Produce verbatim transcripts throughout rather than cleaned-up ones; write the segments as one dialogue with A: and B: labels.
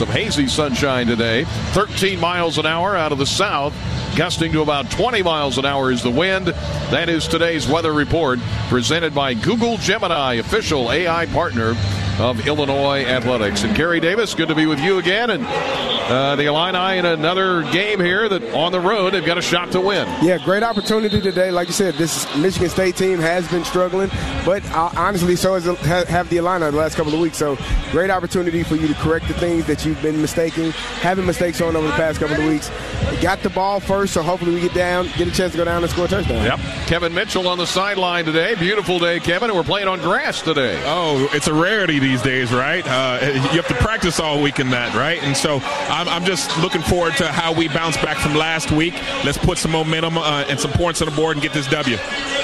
A: Some hazy sunshine today. thirteen miles an hour out of the south. Gusting to about twenty miles an hour is the wind. That is today's weather report presented by Google Gemini, official A I partner of Illinois Athletics. And Kerry Davis, good to be with you again. And uh, the Illini in another game here that on the road, they've got a shot to win.
B: Yeah, great opportunity today. Like you said, this Michigan State team has been struggling, but uh, honestly, so has, have the Illini the last couple of weeks. So great opportunity for you to correct the things that you've been mistaking, having mistakes on over the past couple of weeks. Got the ball first, so hopefully we get down, get a chance to go down and score a touchdown.
A: Yep. Kevin Mitchell on the sideline today. Beautiful day, Kevin, and we're playing on grass today.
C: Oh, it's a rarity these days, right? Uh, you have to practice all week in that, right? And so I'm, I'm just looking forward to how we bounce back from last week. Let's put some momentum uh, and some points on the board and get this W.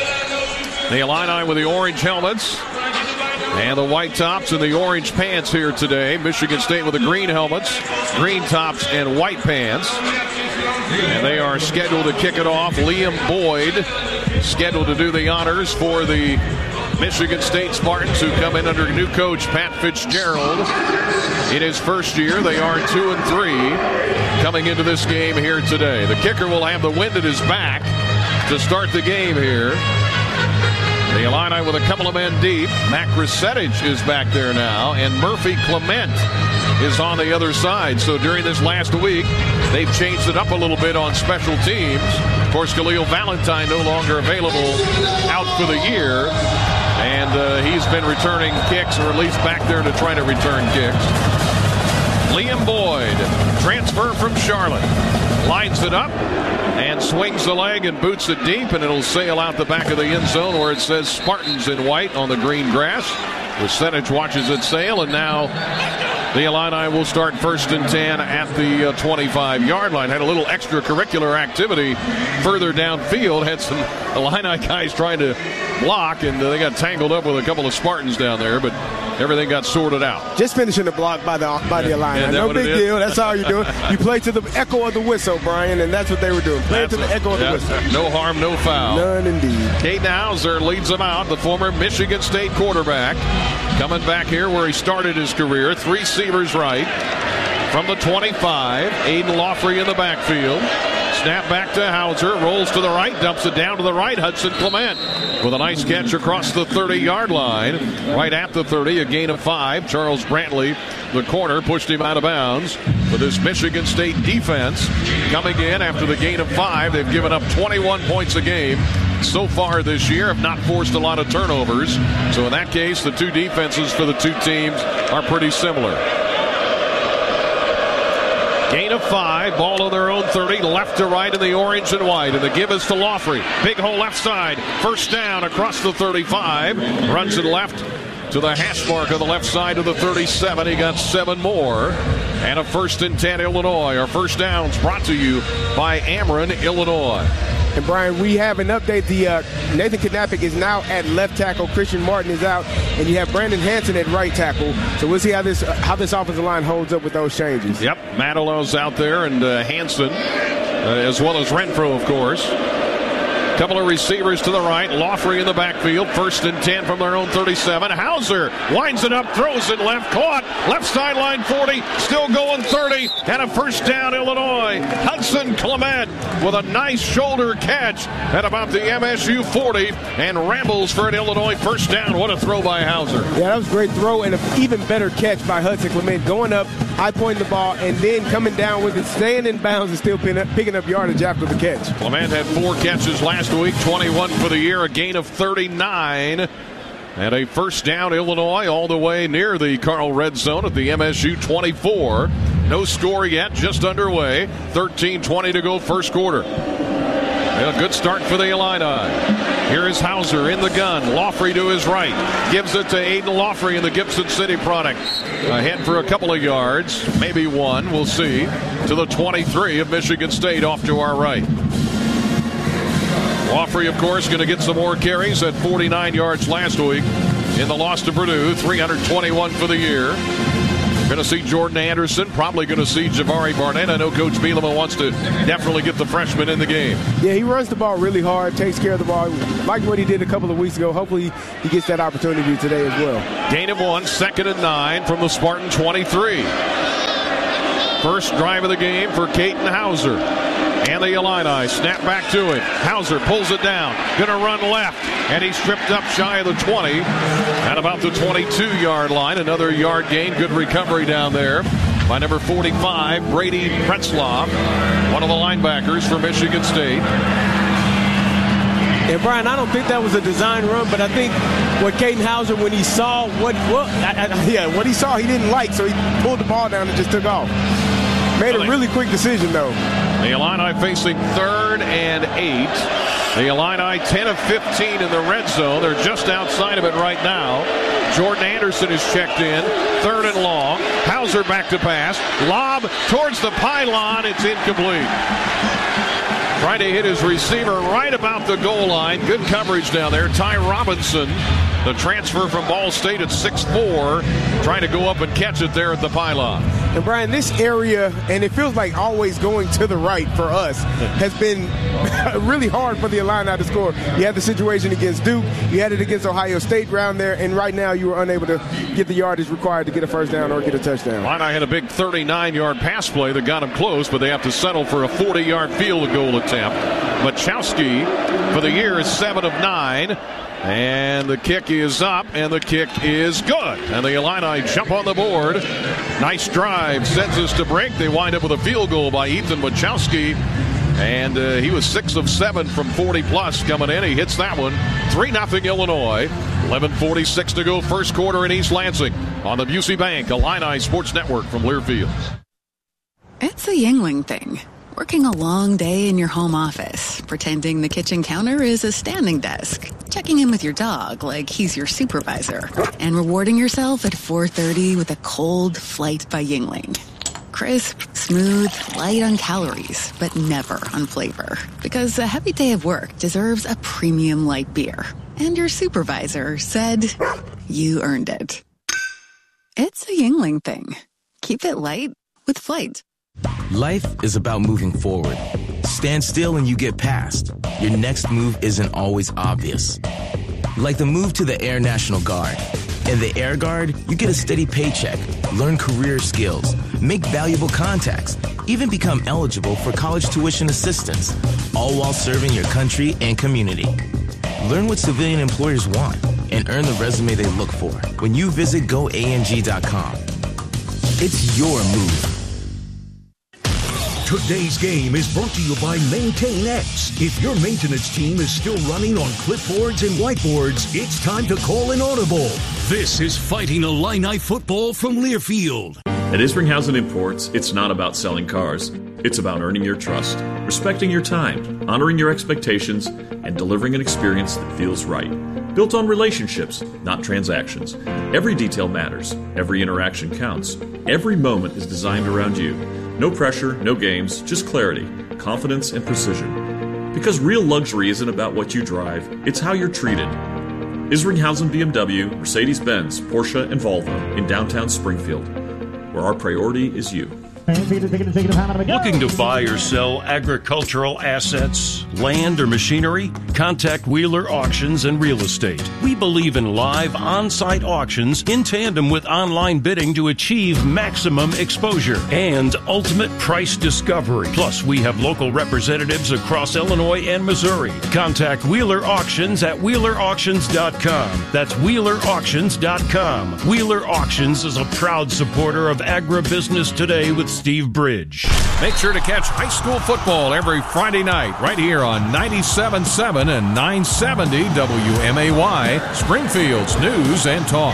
A: The Illini with the orange helmets and the white tops and the orange pants here today. Michigan State with the green helmets, green tops, and white pants. And they are scheduled to kick it off. Liam Boyd scheduled to do the honors for the Michigan State Spartans, who come in under new coach Pat Fitzgerald. In his first year, they are two and three coming into this game here today. The kicker will have the wind at his back to start the game here. The Illini with a couple of men deep. Mac Resetich is back there now, and Murphy Clement is on the other side. So during this last week, they've changed it up a little bit on special teams. Of course, Khalil Valentine no longer available, out for the year. And uh, he's been returning kicks, or at least back there to try to return kicks. Liam Boyd, transfer from Charlotte, lines it up and swings the leg and boots it deep, and it'll sail out the back of the end zone where it says Spartans in white on the green grass. Resetich watches it sail, and now the Illini will start first and ten at the twenty-five-yard line. Had a little extracurricular activity further downfield. Had some Illini guys trying to block, and they got tangled up with a couple of Spartans down there, but everything got sorted out.
B: Just finishing the block by the by the Illini.
A: Yeah,
B: no big deal. That's all you're doing. You play to the echo of the whistle, Brian, and that's what they were doing. Play to the
A: a,
B: echo of
A: yeah,
B: the whistle.
A: No harm, no foul.
B: None indeed.
A: Caden Hauser leads them out, the former Michigan State quarterback. Coming back here where he started his career. Three receivers right. From the twenty-five, Aiden Laughery in the backfield. Snap back to Hauser, rolls to the right, dumps it down to the right. Hudson Clement with a nice catch across the thirty-yard line. Right at the thirty, a gain of five. Charles Brantley, the corner, pushed him out of bounds. But this Michigan State defense coming in after the gain of five. They've given up twenty-one points a game so far this year, have not forced a lot of turnovers. So in that case, the two defenses for the two teams are pretty similar. Gain of five, ball on their own thirty, left to right in the orange and white, and the give is to Laughery. Big hole left side, first down across the thirty-five, runs it left to the hash mark on the left side of the thirty-seven. He got seven more, and a first and ten Illinois. Our first downs brought to you by Ameren, Illinois.
B: And Brian, we have an update. The uh, Nathan Knappich is now at left tackle. Christian Martin is out, and you have Brandon Hanson at right tackle. So we'll see how this uh, how this offensive line holds up with those changes.
A: Yep, Manilou's out there, and uh, Hanson, uh, as well as Renfro, of course. Couple of receivers to the right. Laughery in the backfield. First and ten from their own thirty-seven. Hauser winds it up, throws it left. Caught. Left sideline forty. Still going thirty. And a first down, Illinois. Hudson Clement with a nice shoulder catch at about the M S U forty. And rambles for an Illinois first down. What a throw by Hauser.
B: Yeah, that was a great throw and an even better catch by Hudson Clement. Going up, high pointing the ball, and then coming down with it, staying in bounds and still picking up, picking up yardage after the catch.
A: Clement had four catches last week, twenty-one for the year, a gain of thirty-nine. And a first down, Illinois, all the way near the Carl Red Zone at the M S U twenty-four. No score yet, just underway. thirteen twenty to go, first quarter. A good start for the Illini. Here is Hauser in the gun. Laughery to his right. Gives it to Aiden Laughery in the Gibson City product. Ahead for a couple of yards, maybe one, we'll see. To the twenty-three of Michigan State off to our right. Laughery, of course, going to get some more carries at forty-nine yards last week in the loss to Purdue. three hundred twenty-one for the year. Going to see Jordan Anderson, probably going to see Jabari Barnett. I know Coach Bielema wants to definitely get the freshman in the game.
B: Yeah, he runs the ball really hard, takes care of the ball, like what he did a couple of weeks ago. Hopefully he gets that opportunity today as well.
A: Gain of one, second and nine from the Spartan twenty-three. First drive of the game for Caden Hauser. And the Illini snap back to it. Hauser pulls it down. Going to run left. And he's tripped up shy of the twenty. At about the twenty-two-yard line. Another yard gain. Good recovery down there by number forty-five, Brady Pretzlaff, one of the linebackers for Michigan State.
D: And Brian, I don't think that was a design run, but I think what Caden Hauser, when he saw what, what I, I,
B: yeah, what he saw he didn't like, so he pulled the ball down and just took off. Made a really quick decision, though.
A: The Illini facing third and eight. The Illini ten of fifteen in the red zone. They're just outside of it right now. Jordan Anderson is checked in. Third and long. Hauser back to pass. Lob towards the pylon. It's incomplete. Trying to hit his receiver right about the goal line. Good coverage down there. Ty Robinson, the transfer from Ball State at six four, trying to go up and catch it there at the pylon.
B: And Brian, this area, and it feels like always going to the right for us, has been really hard for the Illini to score. You had the situation against Duke. You had it against Ohio State round there, and right now you were unable to get the yardage required to get a first down or get a touchdown.
A: Illini had a big thirty-nine-yard pass play that got them close, but they have to settle for a forty-yard field goal attempt. Machowski for the year is seven of nine. And the kick is up, and the kick is good. And the Illini jump on the board. Nice drive, sends us to break. They wind up with a field goal by Ethan Machowski. And uh, he was six of seven from forty plus coming in. He hits that one. three nothing Illinois. eleven forty-six to go, first quarter in East Lansing on the Busey Bank Illini Sports Network from Learfield.
E: It's a Yingling thing. Working a long day in your home office, pretending the kitchen counter is a standing desk, checking in with your dog like he's your supervisor, and rewarding yourself at four thirty with a cold Flight by Yingling. Crisp, smooth, light on calories, but never on flavor. Because a heavy day of work deserves a premium light beer. And your supervisor said you earned it. It's a Yingling thing. Keep it light with Flight.
F: Life is about moving forward. Stand still and you get past. Your next move isn't always obvious. Like the move to the Air National Guard. In the Air Guard, you get a steady paycheck, learn career skills, make valuable contacts, even become eligible for college tuition assistance, all while serving your country and community. Learn what civilian employers want and earn the resume they look for when you visit go A N G dot com. It's your move.
G: Today's game is brought to you by MaintainX. If your maintenance team is still running on clipboards and whiteboards, it's time to call an audible. This is Fighting Illini football from Learfield.
H: At Isringhausen Imports, it's not about selling cars. It's about earning your trust, respecting your time, honoring your expectations, and delivering an experience that feels right. Built on relationships, not transactions. Every detail matters. Every interaction counts. Every moment is designed around you. No pressure, no games, just clarity, confidence, and precision. Because real luxury isn't about what you drive, it's how you're treated. Isringhausen B M W, Mercedes-Benz, Porsche, and Volvo in downtown Springfield, where our priority is you.
I: Looking to buy or sell agricultural assets, land, or machinery? Contact Wheeler Auctions and Real Estate. We believe in live on-site auctions in tandem with online bidding to achieve maximum exposure and ultimate price discovery. Plus, we have local representatives across Illinois and Missouri. Contact Wheeler Auctions at wheeler auctions dot com. That's wheeler auctions dot com. Wheeler Auctions is a proud supporter of Agribusiness Today with Steve Bridge.
A: Make sure to catch high school football every Friday night right here on ninety-seven point seven and nine seventy W M A Y, Springfield's News and Talk.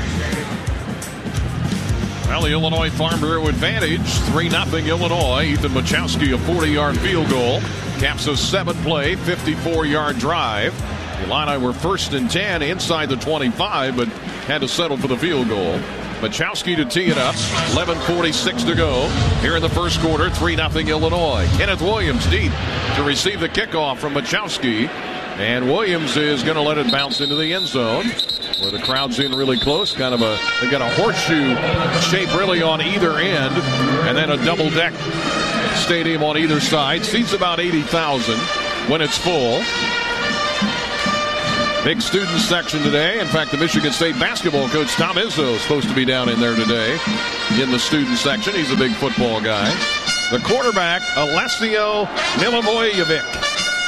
A: Well, the Illinois Farm Bureau advantage, three nothing Illinois. Ethan Machowski, a forty-yard field goal, caps a seven-play, fifty-four-yard drive. The Illini were first and ten inside the twenty-five, but had to settle for the field goal. Machowski to tee it up, eleven forty-six to go. Here in the first quarter, three nothing Illinois. Kenneth Williams deep to receive the kickoff from Machowski. And Williams is going to let it bounce into the end zone, where the crowd's in really close. Kind of a, they've got a horseshoe shape really on either end, and then a double-deck stadium on either side. Seats about eighty thousand when it's full. Big student section today. In fact, the Michigan State basketball coach, Tom Izzo, is supposed to be down in there today in the student section. He's a big football guy. The quarterback, Alessio Milivojevic.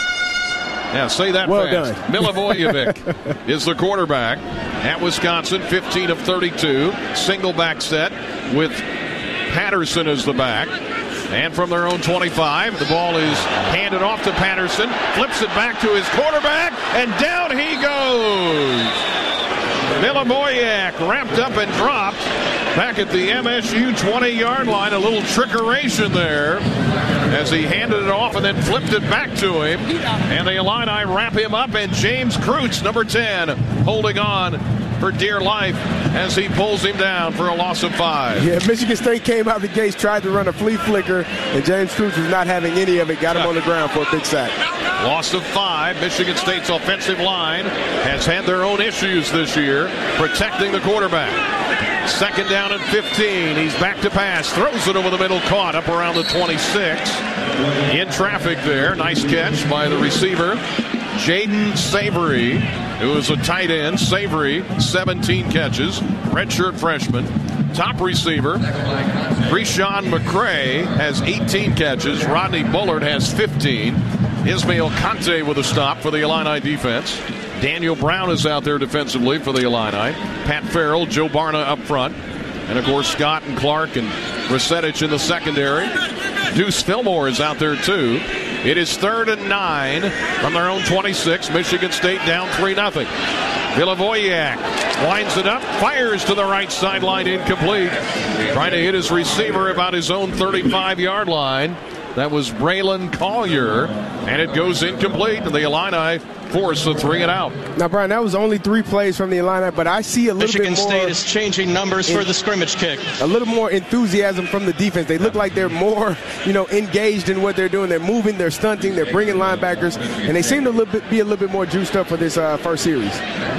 A: Yeah, say that
B: well
A: fast.
B: Done.
A: Milivojevic is the quarterback at Wisconsin, fifteen of thirty-two. Single back set with Patterson as the back. And from their own twenty-five, the ball is handed off to Patterson, flips it back to his quarterback, and down he goes. Milivojevic wrapped up and dropped back at the M S U twenty-yard line. A little trickeration there as he handed it off and then flipped it back to him. And the Illini wrap him up, and James Kreutz, number ten, holding on for dear life as he pulls him down for a loss of five.
B: Yeah, Michigan State came out the gates, tried to run a flea flicker, and James Kreutz was not having any of it. Got him on the ground for a big sack.
A: Loss of five. Michigan State's offensive line has had their own issues this year protecting the quarterback. Second down and fifteen. He's back to pass. Throws it over the middle. Caught up around the twenty-six. In traffic there. Nice catch by the receiver, Jaden Savory, who is a tight end. Savory, seventeen catches. Redshirt freshman. Top receiver, Reshawn McCray, has eighteen catches. Rodney Bullard has fifteen. Ismail Kante with a stop for the Illini defense. Daniel Brown is out there defensively for the Illini. Pat Farrell, Joe Barna up front. And, of course, Scott and Clark and Resetich in the secondary. Deuce Fillmore is out there, too. It is third and nine from their own twenty-six. Michigan State down three nothing. Milivojevic winds it up, fires to the right sideline, incomplete. Trying to hit his receiver about his own thirty-five-yard line. That was Braylon Collier, and it goes incomplete, and the Illini force a three and out.
B: Now, Brian, that was only three plays from the Illini, but I see a little
J: Michigan
B: bit more.
J: Michigan State is changing numbers in, for the scrimmage kick.
B: A little more enthusiasm from the defense. They look like they're more, you know, engaged in what they're doing. They're moving, they're stunting, they're bringing linebackers, and they seem to little bit, be a little bit more juiced up for this uh, first series.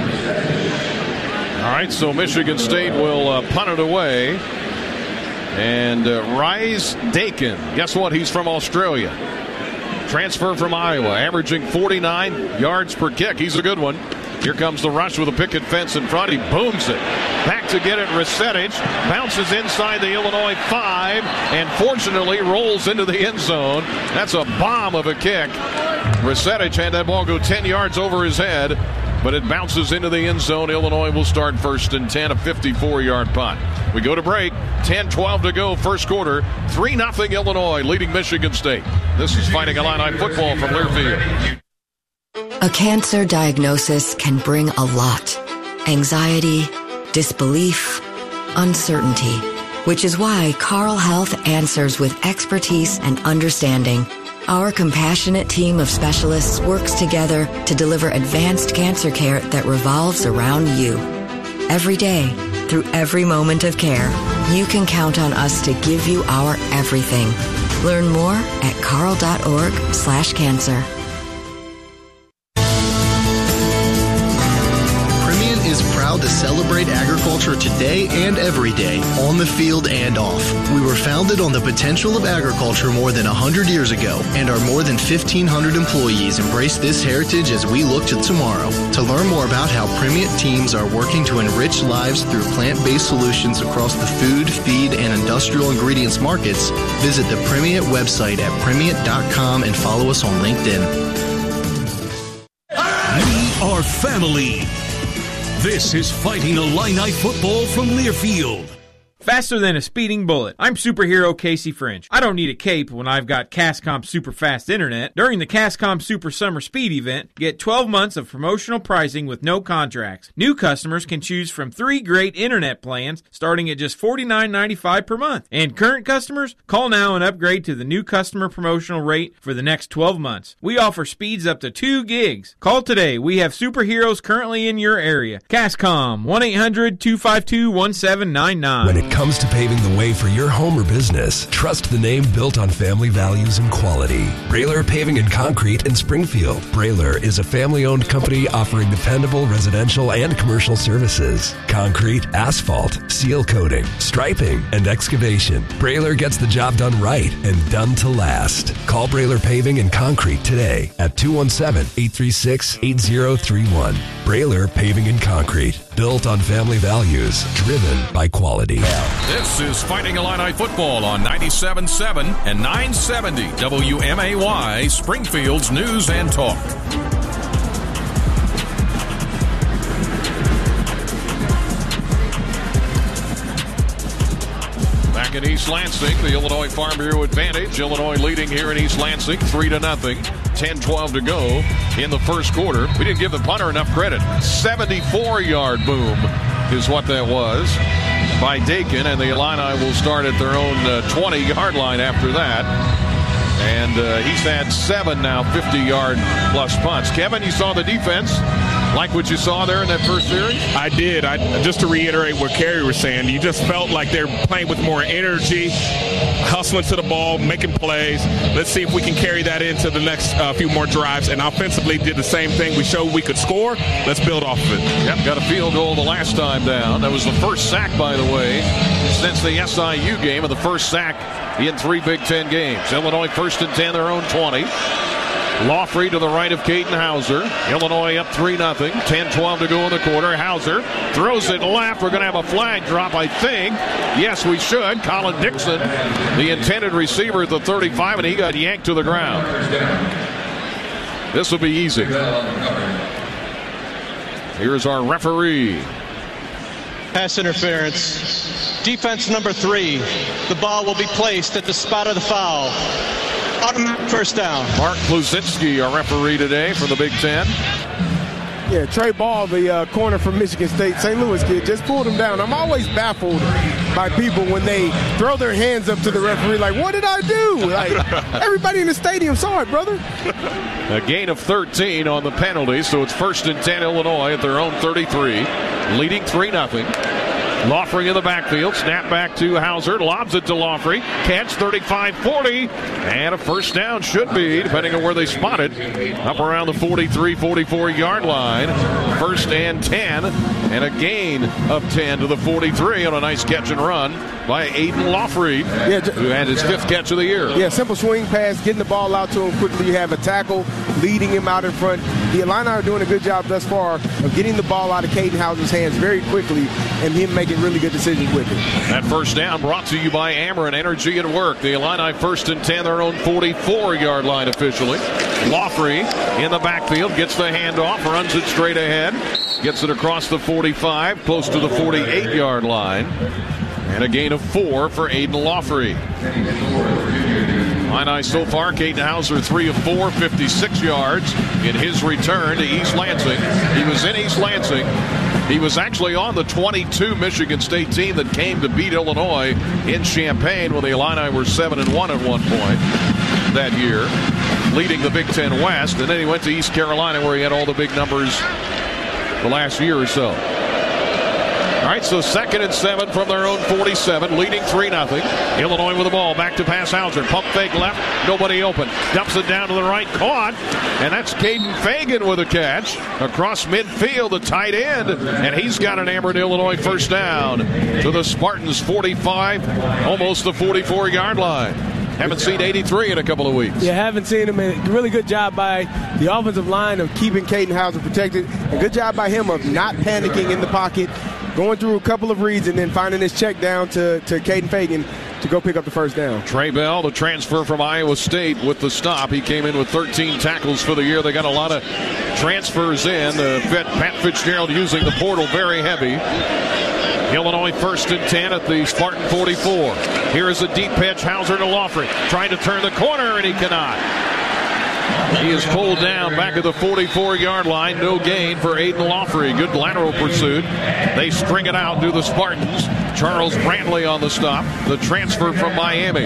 A: All right, so Michigan State will uh, punt it away. And uh, Rise Dakin, guess what? He's from Australia. Transfer from Iowa, averaging forty-nine yards per kick. He's a good one. Here comes the rush with a picket fence in front. He booms it. Back to get it, Resetich. Bounces inside the Illinois five, and fortunately rolls into the end zone. That's a bomb of a kick. Resetich had that ball go ten yards over his head, but it bounces into the end zone. Illinois will start first and ten, a fifty-four-yard punt. We go to break. ten twelve to go, first quarter. three nothing Illinois leading Michigan State. This is Fighting Illini football from Learfield.
K: A cancer diagnosis can bring a lot. Anxiety, disbelief, uncertainty. Which is why Carle Health answers with expertise and understanding. Our compassionate team of specialists works together to deliver advanced cancer care that revolves around you. Every day, through every moment of care, you can count on us to give you our everything. Learn more at carle.org slash cancer.
L: Is proud to celebrate agriculture today and every day, on the field and off. We were founded on the potential of agriculture more than one hundred years ago, and our more than fifteen hundred employees embrace this heritage as we look to tomorrow. To learn more about how Primient teams are working to enrich lives through plant-based solutions across the food, feed, and industrial ingredients markets, visit the Primient website at primient dot com and follow us on LinkedIn.
G: We are family. This is Fighting Illini football from Learfield.
M: Faster than a speeding bullet. I'm superhero Casey French. I don't need a cape when I've got Cascom Super Fast Internet. During the Cascom Super Summer Speed event, get twelve months of promotional pricing with no contracts. New customers can choose from three great internet plans starting at just forty-nine ninety-five per month. And current customers, call now and upgrade to the new customer promotional rate for the next twelve months. We offer speeds up to two gigs. Call today. We have superheroes currently in your area. Cascom, one eight hundred two five two one seven nine nine.
N: it comes to paving the way for your home or business, trust the name built on family values and quality. Brailer Paving and Concrete in Springfield. Brailer is a family-owned company offering dependable residential and commercial services. Concrete, asphalt, seal coating, striping, and excavation. Brailer gets the job done right and done to last. Call Brailer Paving and Concrete today at two one seven, eight three six, eight zero three one. Brailer Paving and Concrete. Built on family values, driven by quality.
A: This is Fighting Illini football on ninety-seven point seven and nine seventy W M A Y, Springfield's News and Talk. Back in East Lansing, the Illinois Farm Bureau advantage. Illinois leading here in East Lansing, three to nothing. ten twelve to go in the first quarter. We didn't give the punter enough credit. seventy-four yard boom is what that was by Dakin, and the Illini will start at their own uh, twenty yard line after that. And uh, he's had seven now fifty yard plus punts. Kevin, you saw the defense. Like what you saw there in that first series?
C: I did. I just to reiterate what Kerry was saying, you just felt like they're playing with more energy, hustling to the ball, making plays. Let's see if we can carry that into the next uh, few more drives. And offensively did the same thing. We showed we could score. Let's build off of it.
A: Yep, got a field goal the last time down. That was the first sack, by the way, since the S I U game, and the first sack in three Big Ten games. Illinois first and ten, their own twenty. Lawfrey to the right of Caden Hauser. Illinois up three nothing. ten twelve to go in the quarter. Hauser throws it left. We're going to have a flag drop, I think. Yes, we should. Colin Dixon, the intended receiver at the thirty-five, and he got yanked to the ground. This will be easy. Here's our referee.
J: Pass interference. Defense number three. The ball will be placed at the spot of the foul. Automatic first down.
A: Mark Kluzinski, our referee today for the Big Ten.
B: Yeah, Trey Ball, the uh, corner from Michigan State, Saint Louis kid, just pulled him down. I'm always baffled by people when they throw their hands up to the referee like, what did I do? Like, everybody in the stadium saw it, brother.
A: A gain of thirteen on the penalty, so it's first and ten Illinois at their own thirty-three, leading three nothing. Lawfrey in the backfield, snap back to Hauser, lobs it to Lawfrey, catch thirty-five forty, and a first down should be, depending on where they spot it, up around the forty-three forty-four yard line. First and ten, and a gain of ten to the forty-three on a nice catch and run by Aiden Lawfrey, yeah, who had his fifth catch of the year.
B: Yeah, simple swing pass, getting the ball out to him quickly. You have a tackle leading him out in front. The Illini are doing a good job thus far of getting the ball out of Caden Hauser's hands very quickly and him making really good decisions with it.
A: That first down brought to you by Ameren Energy at Work. The Illini first and ten, their own forty-four yard line officially. Lawfrey in the backfield, gets the handoff, runs it straight ahead, gets it across the forty-five, close to the forty-eight yard line. And a gain of four for Aiden Lawfrey. Illini so far, Caden Hauser three of four, fifty-six yards in his return to East Lansing. He was in East Lansing. He was actually on the twenty-two Michigan State team that came to beat Illinois in Champaign when the Illini were seven and one at one point that year, leading the Big Ten West. And then he went to East Carolina where he had all the big numbers the last year or so. All right, so second and seven from their own forty-seven, leading three nothing. Illinois with the ball, back to pass Hauser. Pump fake left, nobody open. Dumps it down to the right, caught. And that's Caden Fagan with a catch. Across midfield, the tight end. And he's got an Ameren, Illinois first down to the Spartans forty-five, almost the forty-four yard line. Haven't seen eighty-three in a couple of weeks.
B: Yeah, haven't seen him. A really good job by the offensive line of keeping Caden Hauser protected. A good job by him of not panicking in the pocket, going through a couple of reads and then finding his check down to, to Caden Fagan to go pick up the first down.
A: Trey Bell, the transfer from Iowa State with the stop. He came in with thirteen tackles for the year. They got a lot of transfers in. Uh, Pat Fitzgerald using the portal very heavy. Illinois first and ten at the Spartan forty-four. Here is a deep pitch. Hauser to Lawfrey. Trying to turn the corner, and he cannot. He is pulled down back at the forty-four yard line. No gain for Aiden Lawfrey. Good lateral pursuit. They string it out to the Spartans. Charles Brantley on the stop. The transfer from Miami.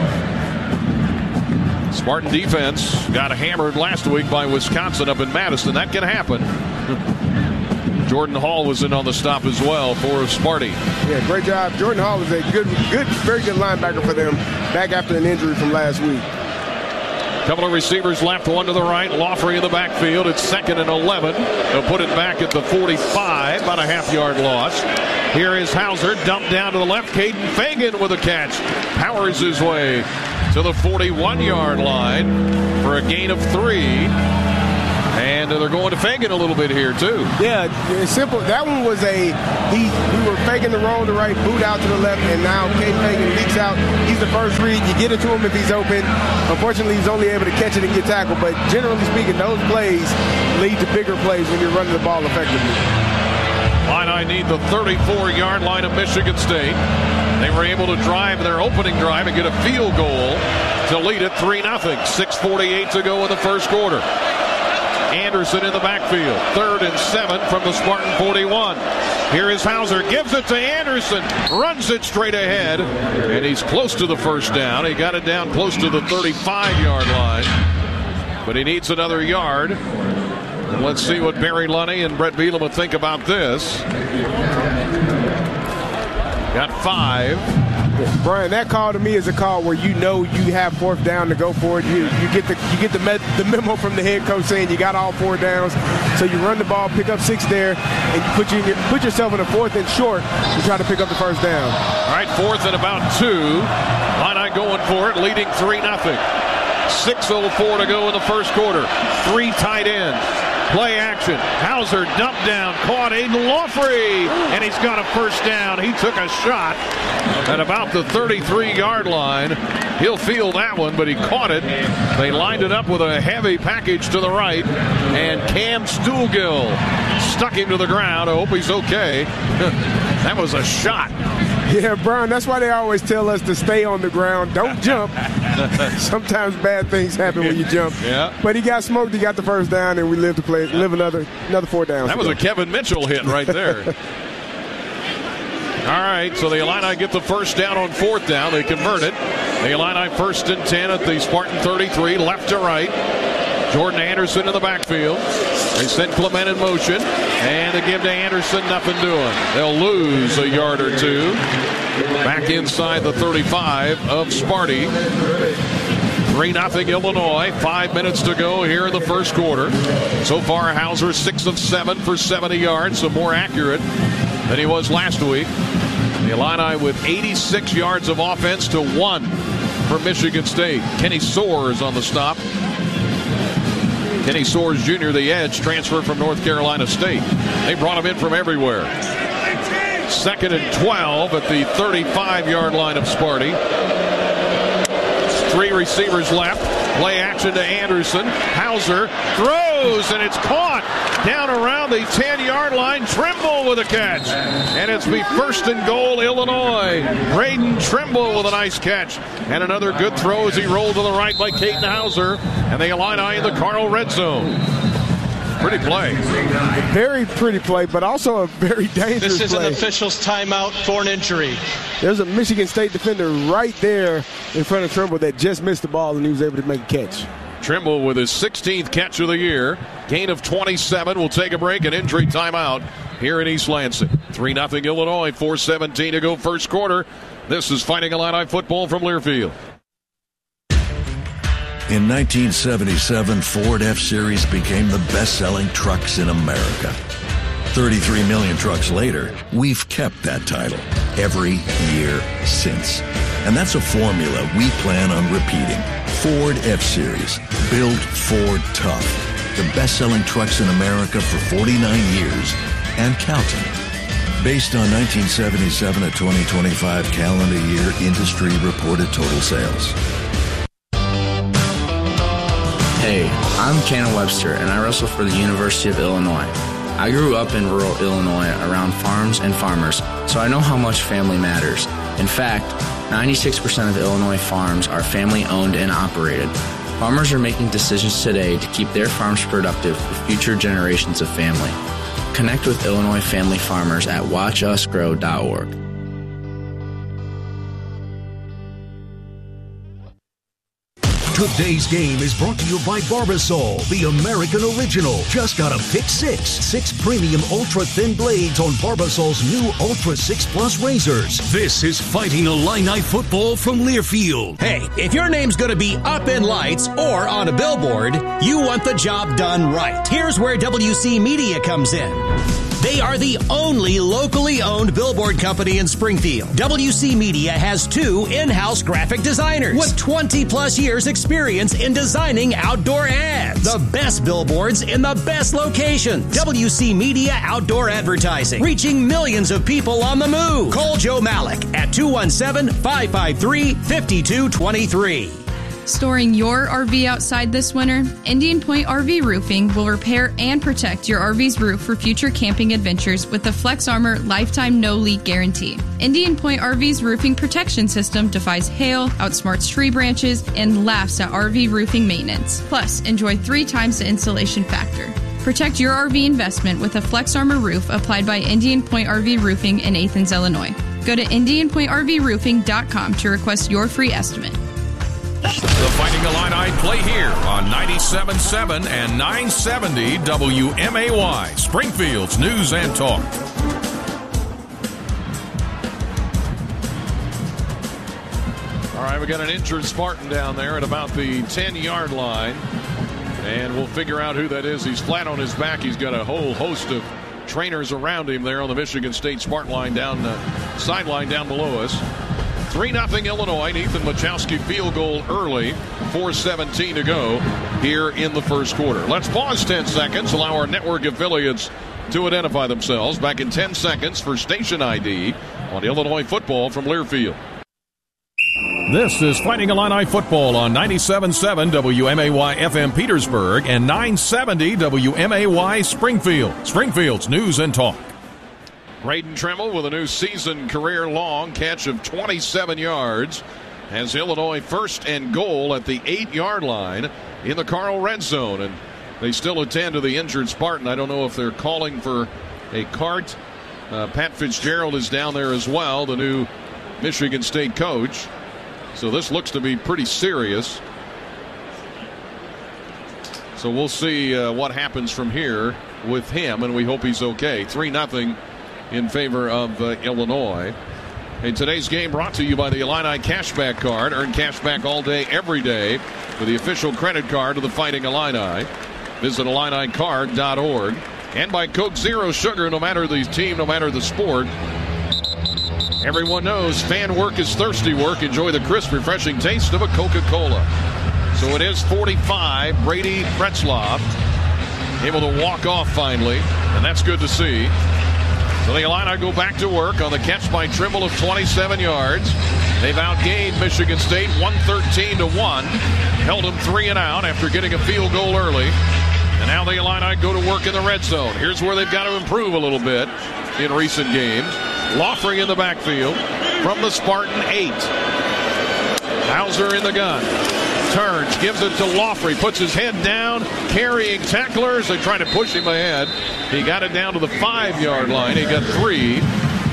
A: Spartan defense got hammered last week by Wisconsin up in Madison. That can happen. Jordan Hall was in on the stop as well for Sparty.
B: Yeah, great job. Jordan Hall is a good, good, very good linebacker for them, back after an injury from last week.
A: Couple of receivers left, one to the right. Laughley in the backfield. It's second and eleven. They'll put it back at the forty-five, about a half-yard loss. Here is Hauser, dumped down to the left. Caden Fagan with a catch. Powers his way to the forty-one-yard line for a gain of three. And they're going to Fagan a little bit here, too.
B: Yeah, it's simple. That one was a, he, we were faking the roll to the right, boot out to the left, and now Caden Fagan leaks out. He's the first read. You get it to him if he's open. Unfortunately, he's only able to catch it and get tackled. But generally speaking, those plays lead to bigger plays when you're running the ball effectively.
A: Illini need the thirty-four-yard line of Michigan State. They were able to drive their opening drive and get a field goal to lead it three nothing. six forty-eight to go in the first quarter. Anderson in the backfield. Third and seven from the Spartan forty-one. Here is Hauser. Gives it to Anderson. Runs it straight ahead. And he's close to the first down. He got it down close to the thirty-five-yard line. But he needs another yard. And let's see what Barry Lunny and Brett Bielema think about this. Got five.
B: Brian, that call to me is a call where you know you have fourth down to go for it. You, you get the you get the, med, the memo from the head coach saying you got all four downs. So you run the ball, pick up six there, and you put you in your, put yourself in a fourth and short to try to pick up the first down.
A: All right, fourth and about two. Illini going for it, leading three nothing. six oh four to go in the first quarter. Three tight ends. Play action. Hauser dumped down, caught Aiden Laughley, and he's got a first down. He took a shot at about the thirty-three-yard line. He'll field that one, but he caught it. They lined it up with a heavy package to the right, and Cam Stuhlgill stuck him to the ground. I hope he's okay. That was a shot.
B: Yeah, Brian, that's why they always tell us to stay on the ground. Don't jump. Sometimes bad things happen when you jump.
A: Yeah.
B: But he got smoked. He got the first down, and we live to play, live another another four downs.
A: That was a Kevin Mitchell hit right there. All right, so the Illini get the first down on fourth down. They convert it. The Illini first and ten at the Spartan thirty-three, left to right. Jordan Anderson in the backfield. They send Clement in motion, and they give to Anderson, nothing doing. They'll lose a yard or two. Back inside the thirty-five of Sparty. three nothing Illinois. Five minutes to go here in the first quarter. So far, Hauser six of seven for seventy yards, so more accurate than he was last week. The Illini with eighty-six yards of offense to one for Michigan State. Kenny Soares on the stop. Kenny Soares Junior, the edge, transfer from North Carolina State. They brought him in from everywhere. Second and twelve at the thirty-five-yard line of Sparty. Three receivers left. Play action to Anderson. Hauser throws, and it's caught down around the ten-yard line. Trimble with a catch. And it's be first and goal, Illinois. Braden Trimble with a nice catch. And another good throw as he rolled to the right by Caden Hauser. And the Illini in the Carl red zone. Pretty play.
B: Very pretty play, but also a very dangerous
J: This is
B: play.
J: an official's timeout for an injury.
B: There's a Michigan State defender right there in front of Trimble that just missed the ball, and he was able to make a catch.
A: Trimble with his sixteenth catch of the year. Gain of twenty-seven. We'll take a break. An injury timeout here in East Lansing. three nothing Illinois. four seventeen to go first quarter. This is Fighting Illini football from Learfield.
O: In nineteen seventy-seven, Ford F-Series became the best-selling trucks in America. thirty-three million trucks later, we've kept that title every year since. And that's a formula we plan on repeating. Ford F-Series, built Ford tough. The best-selling trucks in America for forty-nine years and counting. Based on nineteen seventy-seven to twenty twenty-five calendar year industry reported total sales.
P: Hey, I'm Cannon Webster, and I wrestle for the University of Illinois. I grew up in rural Illinois around farms and farmers, so I know how much family matters. In fact, ninety-six percent of Illinois farms are family-owned and operated. Farmers are making decisions today to keep their farms productive for future generations of family. Connect with Illinois family farmers at watch us grow dot org.
G: Today's game is brought to you by Barbasol, the American original. Just got a pick six. Six premium ultra-thin blades on Barbasol's new Ultra six Plus razors. This is Fighting Illini football from Learfield.
Q: Hey, if your name's going to be up in lights or on a billboard, you want the job done right. Here's where W C Media comes in. They are the only locally owned billboard company in Springfield. W C Media has two in-house graphic designers with twenty plus years experience in designing outdoor ads. The best billboards in the best locations. W C Media Outdoor Advertising, reaching millions of people on the move. Call Joe Malik at two one seven, five five three, five two two three.
R: Storing your R V outside this winter? Indian Point R V Roofing will repair and protect your R V's roof for future camping adventures with the Flex Armor Lifetime No Leak Guarantee. Indian Point R V's roofing protection system defies hail, outsmarts tree branches, and laughs at R V roofing maintenance. Plus, enjoy three times the insulation factor. Protect your R V investment with a Flex Armor roof applied by Indian Point R V Roofing in Athens, Illinois. Go to indian point r v roofing dot com to request your free estimate.
A: The Fighting Illini play here on ninety-seven point seven and nine seventy W M A Y, Springfield's News and Talk. All right, we got an injured Spartan down there at about the ten-yard line, and we'll figure out who that is. He's flat on his back. He's got a whole host of trainers around him there on the Michigan State Spartan line down the sideline down below us. three nothing Illinois. Ethan Machowski field goal early. four seventeen to go here in the first quarter. Let's pause ten seconds. Allow our network affiliates to identify themselves. Back in ten seconds for station I D on Illinois football from Learfield. This is Fighting Illini football on ninety-seven point seven W M A Y F M Petersburg and nine seventy W M A Y Springfield. Springfield's News and Talk. Braden Tremmel with a new season career-long catch of twenty-seven yards has Illinois first and goal at the eight-yard line in the Carl red zone. And they still attend to the injured Spartan. I don't know if they're calling for a cart. Uh, Pat Fitzgerald is down there as well, the new Michigan State coach. So this looks to be pretty serious. So we'll see uh, what happens from here with him, and we hope he's okay. three nothing in favor of uh, Illinois. And today's game brought to you by the Illini Cashback Card. Earn cashback all day, every day with the official credit card of the Fighting Illini. Visit Illini Card dot org. And by Coke Zero Sugar, no matter the team, no matter the sport. Everyone knows fan work is thirsty work. Enjoy the crisp, refreshing taste of a Coca-Cola. So it is forty-five. Brady Pretzlaff able to walk off finally, and that's good to see. So the Illini go back to work on the catch by Trimble of twenty-seven yards. They've outgained Michigan State one thirteen to one. Held them three and out after getting a field goal early. And now the Illini go to work in the red zone. Here's where they've got to improve a little bit in recent games. Laughley in the backfield from the Spartan eight. Hauser in the gun. Turns, gives it to Laughley, puts his head down, carrying tacklers. They try to push him ahead. He got it down to the five-yard line. He got three.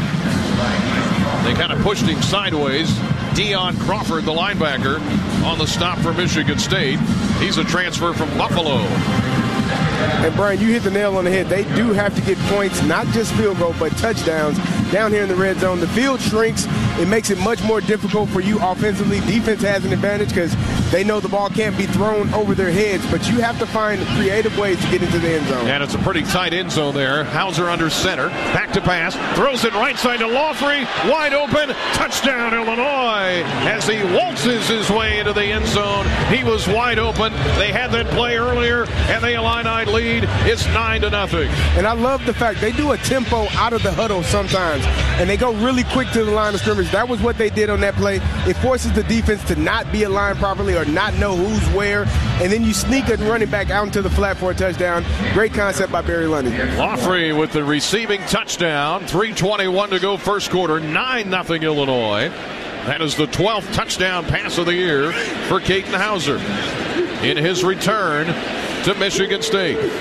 A: They kind of pushed him sideways. Deion Crawford, the linebacker, on the stop for Michigan State. He's a transfer from Buffalo.
B: And Brian, you hit the nail on the head. They do have to get points, not just field goal, but touchdowns down here in the red zone. The field shrinks. It makes it much more difficult for you offensively. Defense has an advantage because they know the ball can't be thrown over their heads, but you have to find creative ways to get into the end zone.
A: And it's a pretty tight end zone there. Hauser under center. Back to pass. Throws it right side to Laughley. Wide open. Touchdown, Illinois. As he waltzes his way into the end zone. He was wide open. They had that play earlier, and the Illini lead. It's nine to nothing.
B: And I love the fact they do a tempo out of the huddle sometimes, and they go really quick to the line of scrimmage. That was what they did on that play. It forces the defense to not be aligned properly or not know who's where, and then you sneak a running back out into the flat for a touchdown. Great concept by Barry Lundy.
A: Laughley with the receiving touchdown. three twenty-one to go first quarter. nine nothing Illinois. That is the twelfth touchdown pass of the year for Caden Hauser in his return to Michigan State.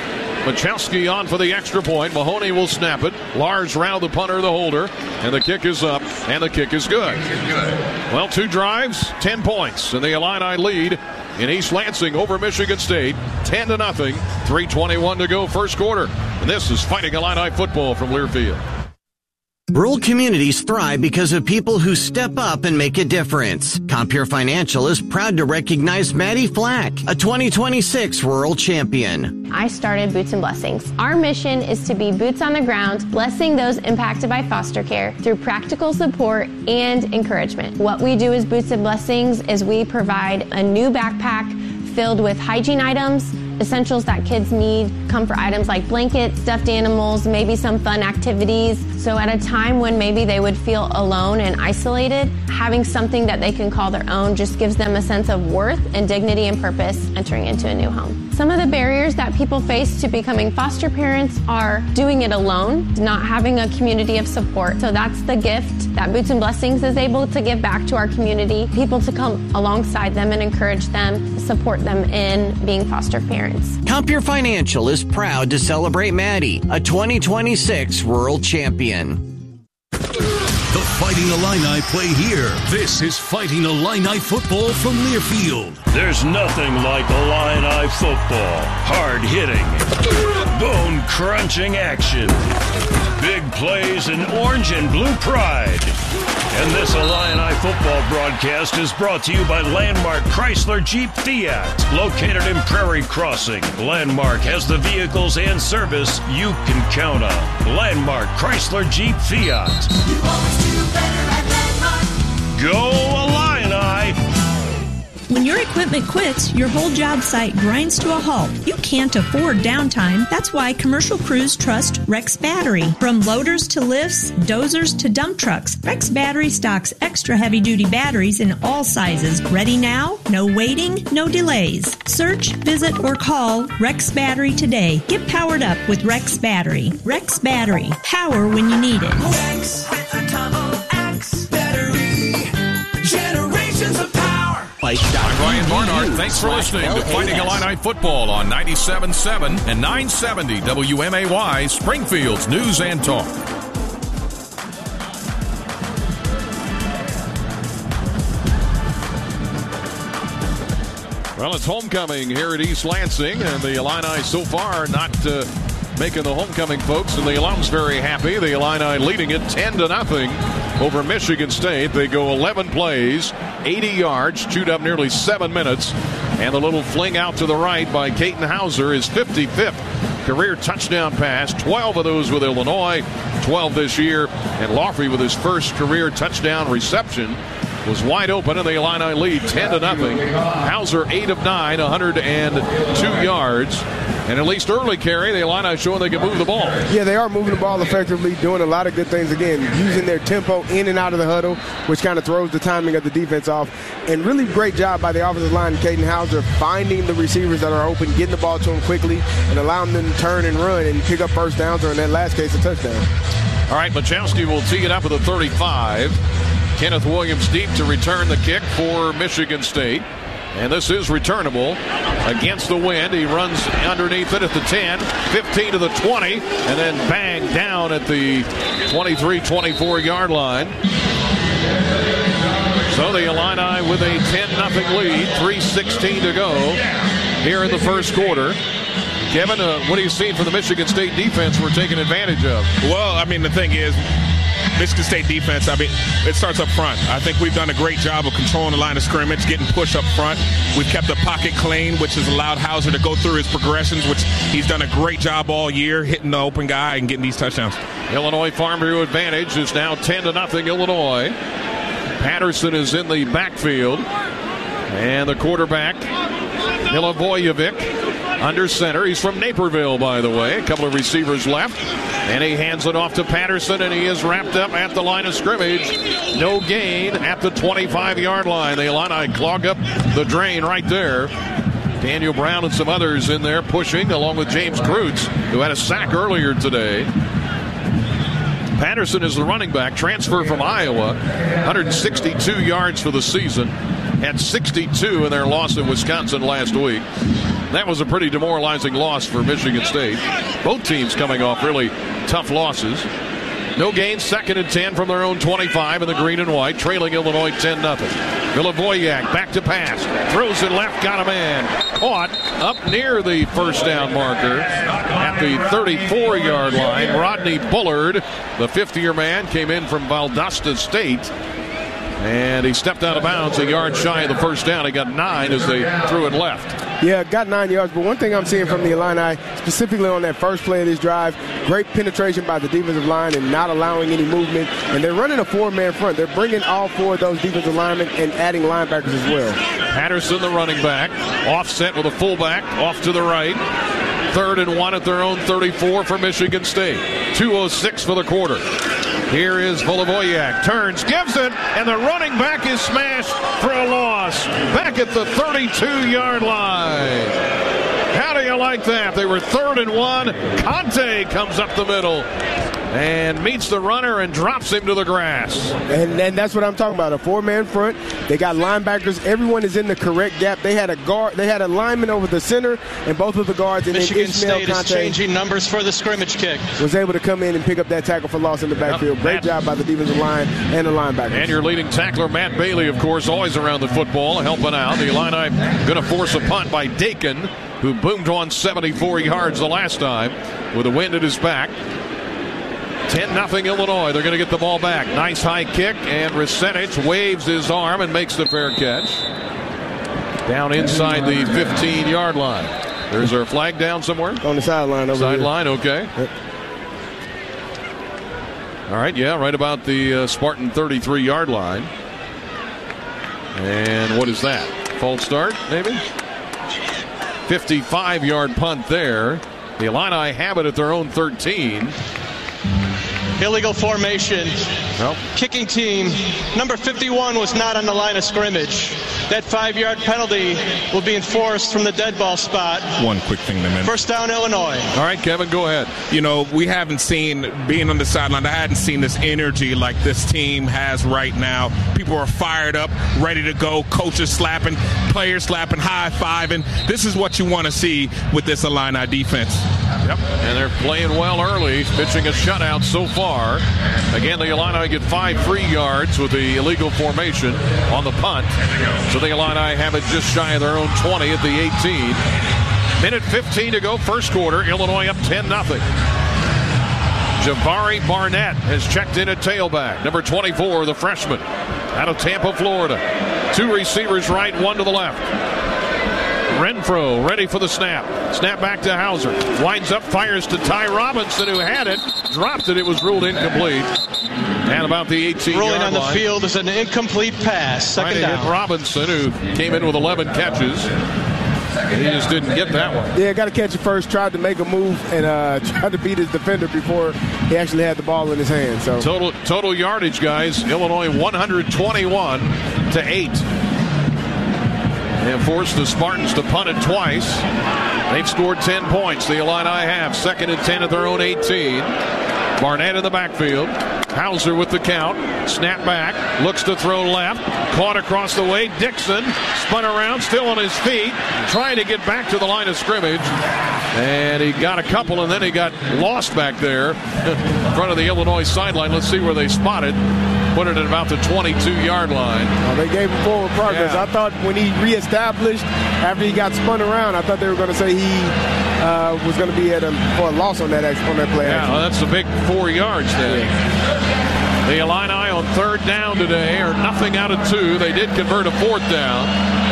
A: Machowski on for the extra point. Mahoney will snap it. Lars Rao, the punter, the holder. And the kick is up, and the kick is good. Well, two drives, ten points, and the Illini lead in East Lansing over Michigan State, ten to nothing. three twenty-one to go, first quarter. And this is Fighting Illini football from Learfield.
S: Rural communities thrive because of people who step up and make a difference. Compeer Financial is proud to recognize Maddie Flack, a twenty twenty-six rural champion.
T: I started Boots and Blessings. Our mission is to be boots on the ground, blessing those impacted by foster care through practical support and encouragement. What we do as Boots and Blessings is we provide a new backpack filled with hygiene items, essentials that kids need, comfort items like blankets, stuffed animals, maybe some fun activities. So at a time when maybe they would feel alone and isolated, having something that they can call their own just gives them a sense of worth and dignity and purpose entering into a new home. Some of the barriers that people face to becoming foster parents are doing it alone, not having a community of support. So that's the gift that Boots and Blessings is able to give back to our community, people to come alongside them and encourage them, support them in being foster parents.
S: Compeer Financial is proud to celebrate Maddie, a twenty twenty-six rural champion.
G: The Fighting Illini play here. This is Fighting Illini football from Learfield.
I: There's nothing like Illini football. Hard-hitting, bone-crunching action. Big plays and orange and blue pride. And this Illini football broadcast is brought to you by Landmark Chrysler Jeep Fiat, located in Prairie Crossing. Landmark has the vehicles and service you can count on. Landmark Chrysler Jeep Fiat. You always do better at Landmark. Go Illini!
U: When your equipment quits, your whole job site grinds to a halt. You can't afford downtime. That's why commercial crews trust Rex Battery. From loaders to lifts, dozers to dump trucks, Rex Battery stocks extra heavy-duty batteries in all sizes. Ready now? No waiting, no delays. Search, visit, or call Rex Battery today. Get powered up with Rex Battery. Rex Battery. Power when you need it.
V: Rex with a double X battery. Generations of power.
A: I'm Ryan Barnard. Thanks for listening to Fighting Illini Football on ninety-seven point seven and nine seventy W M A Y, Springfield's News and Talk. Well, it's homecoming here at East Lansing, and the Illini so far not uh, making the homecoming folks, and the alums very happy. The Illini leading it ten to nothing over Michigan State. They go eleven plays, eighty yards, chewed up nearly seven minutes, and the little fling out to the right by Caden Hauser is fifty-fifth career touchdown pass, twelve of those with Illinois, twelve this year, and Laughley with his first career touchdown reception was wide open, and the Illini lead ten to nothing. Hauser eight of nine, one hundred two yards. And at least early carry, the Illini showing they can move the ball.
B: Yeah, they are moving the ball effectively, doing a lot of good things. Again, using their tempo in and out of the huddle, which kind of throws the timing of the defense off. And really great job by the offensive line, Caden Hauser, finding the receivers that are open, getting the ball to them quickly, and allowing them to turn and run and pick up first downs, or in that last case, a touchdown.
A: All right, Machowski will tee it up at the thirty-five. Kenneth Williams deep to return the kick for Michigan State. And this is returnable against the wind. He runs underneath it at the ten, fifteen to the twenty, and then bang down at the twenty-three twenty-four yard line. So the Illini with a ten nothing lead, three sixteen to go here in the first quarter. Kevin, uh, what are you seeing from the Michigan State defense we're taking advantage of?
C: Well, I mean, the thing is, Michigan State defense, I mean, it starts up front. I think we've done a great job of controlling the line of scrimmage, getting pushed up front. We've kept the pocket clean, which has allowed Hauser to go through his progressions, which he's done a great job all year, hitting the open guy and getting these touchdowns. Illinois
A: Farm Bureau advantage is now ten to nothing Illinois. Patterson is in the backfield. And the quarterback, Milivojevic, under center. He's from Naperville, by the way. A couple of receivers left. And he hands it off to Patterson, and he is wrapped up at the line of scrimmage. No gain at the twenty-five yard line. The Illini clog up the drain right there. Daniel Brown and some others in there pushing, along with James Kreutz, who had a sack earlier today. Patterson is the running back, transfer from Iowa, one hundred sixty-two yards for the season. had sixty-two in their loss at Wisconsin last week. That was a pretty demoralizing loss for Michigan State. Both teams coming off really tough losses. No gains, second and ten from their own twenty-five in the green and white, trailing Illinois ten nothing. Milivojevic back to pass, throws it left, got a man. Caught up near the first down marker at the thirty-four-yard line. Rodney Bullard, the fifth-year man, came in from Valdosta State. And he stepped out of bounds a yard shy of the first down. He got nine as they threw it left.
B: Yeah, got nine yards. But one thing I'm seeing from the Illini, specifically on that first play of this drive, great penetration by the defensive line and not allowing any movement. And they're running a four-man front. They're bringing all four of those defensive linemen and adding linebackers as well.
A: Patterson, the running back, offset with a fullback off to the right. Third and one at their own thirty-four for Michigan State. two oh six for the quarter. Here is Milivojevic, turns, gives it, and the running back is smashed for a loss. Back at the thirty-two-yard line. How do you like that? They were third and one. Conte comes up the middle and meets the runner and drops him to the grass.
B: And, and that's what I'm talking about, a four-man front. They got linebackers. Everyone is in the correct gap. They had a guard. They had a lineman over the center and both of the guards. And
J: Michigan State
B: Conte
J: is changing numbers for the scrimmage kick.
B: Was able to come in and pick up that tackle for loss in the backfield. Great job by the defensive line and the linebackers.
A: And your leading tackler, Matt Bailey, of course, always around the football, helping out. The Illini going to force a punt by Dakin, who boomed on seventy-four yards the last time with a wind at his back. ten nothing Illinois. They're going to get the ball back. Nice high kick, and Risenich waves his arm and makes the fair catch. Down inside the fifteen-yard line. There's our flag down somewhere?
B: On the sideline over
A: Sideline,
B: here.
A: okay.
B: Yep.
A: All right, yeah, right about the uh, Spartan thirty-three-yard line. And what is that? False start, maybe? fifty-five-yard punt there. The Illini have it at their own thirteen.
J: Illegal formation.
A: Nope.
J: Kicking team. Number fifty-one was not on the line of scrimmage. That five-yard penalty will be enforced from the dead ball spot.
C: One quick thing to mention.
J: First down, Illinois.
A: All right, Kevin, go ahead.
C: You know, we haven't seen, being on the sideline, I hadn't seen this energy like this team has right now. People are fired up, ready to go. Coaches slapping, players slapping, high-fiving. This is what you want to see with this Illini defense.
A: Yep, and they're playing well early, pitching a shutout so far. Again, the Illini get five free yards with the illegal formation on the punt. So the Illini have it just shy of their own twenty at the eighteen. Minute fifteen to go, first quarter. Illinois up ten nothing. Jabari Barnett has checked in at tailback. Number twenty-four, the freshman, out of Tampa, Florida. Two receivers right, one to the left. Renfro ready for the snap. Snap back to Hauser. Winds up, fires to Ty Robinson, who had it. Dropped it. It was ruled incomplete. And about the eighteen-yard line.
J: Ruling on the field is an incomplete pass. Second down.
A: Hit Robinson, who came in with eleven catches. He just didn't get that one.
B: Yeah, got to catch it first. Tried to make a move and uh, tried to beat his defender before he actually had the ball in his hand. So
A: total total yardage, guys. Illinois one twenty-one to eight. They have forced the Spartans to punt it twice. They've scored ten points. The Illini have second and ten at their own eighteen. Barnett in the backfield. Hauser with the count. Snap back. Looks to throw left. Caught across the way. Dixon spun around, still on his feet, trying to get back to the line of scrimmage. And he got a couple, and then he got lost back there in front of the Illinois sideline. Let's see where they spot it. Put it at about the twenty-two-yard line.
B: Well, they gave him forward progress.
A: Yeah.
B: I thought when he reestablished after he got spun around, I thought they were going to say he uh, was going to be at a, for a loss on that on that play.
A: Yeah, well, that's a big four yards then. Yeah. The Illini on third down today are nothing out of two. They did convert a fourth down.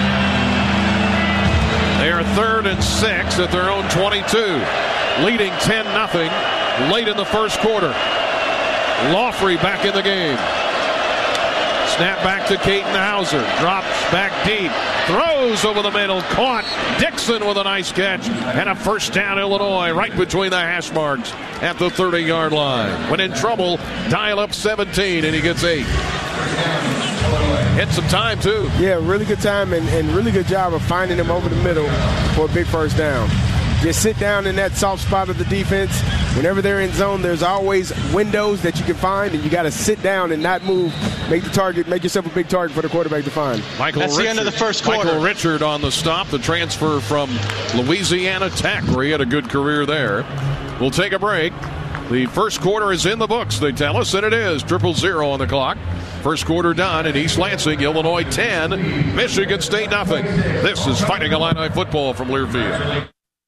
A: They are third and six at their own twenty-two, leading ten nothing late in the first quarter. Laughley back in the game. Snap back to Caden Hauser. Drops back deep. Throws over the middle. Caught. Dixon with a nice catch. And a first down, Illinois, right between the hash marks at the thirty-yard line. When in trouble, dial up seventeen, and he gets eight. Hit some time, too.
B: Yeah, really good time and, and really good job of finding him over the middle for a big first down. Just sit down in that soft spot of the defense. Whenever they're in zone, there's always windows that you can find, and you got to sit down and not move make the target, make yourself a big target for the quarterback to find.
A: Michael
J: That's
A: Richard,
J: the end of the first quarter.
A: Michael Richard on the stop, the transfer from Louisiana Tech, where he had a good career there. We'll take a break. The first quarter is in the books, they tell us, and it is. Triple zero on the clock. First quarter done in East Lansing, Illinois ten, Michigan State nothing. This is Fighting Illini football from Learfield.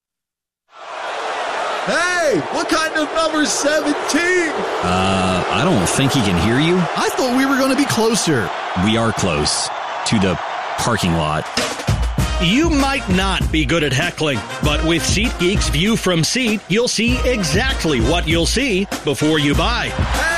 D: Hey, what kind of number seventeen?
E: Uh, I don't think he can hear you.
D: I thought we were going to be closer.
E: We are close to the parking lot.
W: You might not be good at heckling, but with SeatGeek's View from Seat, you'll see exactly what you'll see before you buy.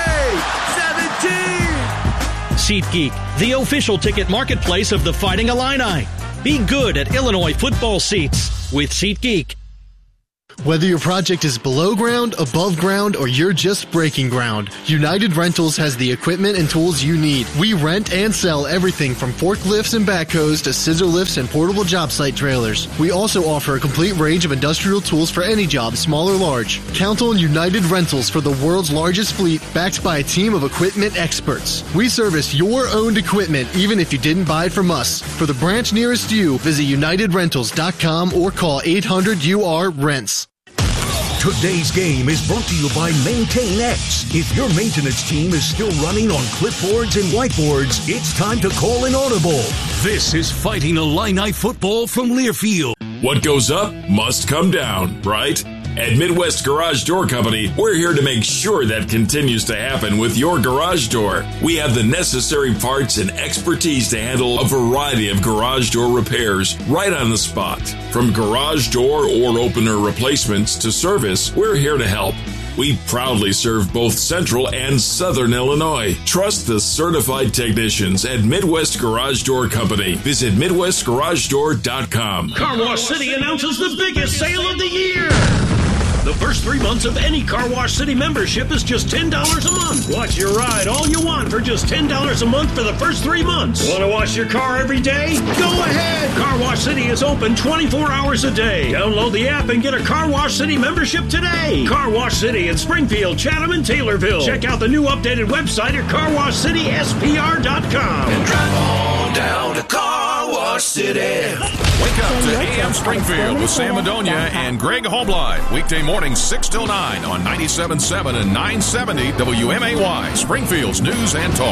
D: Hey, seventeen!
W: SeatGeek, the official ticket marketplace of the Fighting Illini. Be good at Illinois football seats with SeatGeek.
L: Whether your project is below ground, above ground, or you're just breaking ground, United Rentals has the equipment and tools you need. We rent and sell everything from forklifts and backhoes to scissor lifts and portable job site trailers. We also offer a complete range of industrial tools for any job, small or large. Count on United Rentals for the world's largest fleet, backed by a team of equipment experts. We service your owned equipment even if you didn't buy it from us. For the branch nearest you, visit united rentals dot com or call eight hundred U R rents.
G: Today's game is brought to you by Maintain X. If your maintenance team is still running on clipboards and whiteboards, it's time to call an audible. This is Fighting Illini football from Learfield.
X: What goes up must come down, right? At Midwest Garage Door Company, we're here to make sure that continues to happen with your garage door. We have the necessary parts and expertise to handle a variety of garage door repairs right on the spot. From garage door or opener replacements to service, we're here to help. We proudly serve both Central and Southern Illinois. Trust the certified technicians at Midwest Garage Door Company. Visit midwest garage door dot com.
I: Car Wash City announces the biggest sale of the year. The first three months of any Car Wash City membership is just ten dollars a month. Watch your ride all you want for just ten dollars a month for the first three months. Want to wash your car every day? Go ahead! Car Wash City is open twenty-four hours a day. Download the app and get a Car Wash City membership today. Car Wash City in Springfield, Chatham, and Taylorville. Check out the new updated website at car wash city s p r dot com.
V: And drive on down to Car Wash City.
A: Wake up to A M Springfield with Sam Madonia and Greg Hobline. Weekday morning, six till nine on ninety-seven point seven and nine seventy W M A Y. Springfield's News and Talk.